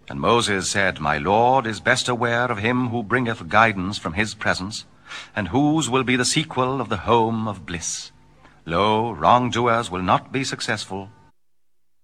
And Moses said, My Lord is best aware of him who bringeth guidance from his presence, and whose will be the sequel of the home of bliss. Lo, wrongdoers will not be successful,